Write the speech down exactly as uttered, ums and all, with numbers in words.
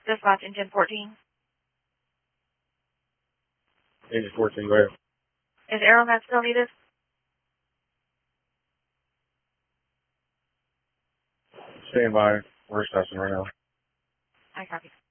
Dispatch engine fourteen. Engine fourteen, go ahead. Is Aeromet still needed? Stand by. We're assessing right now. I copy.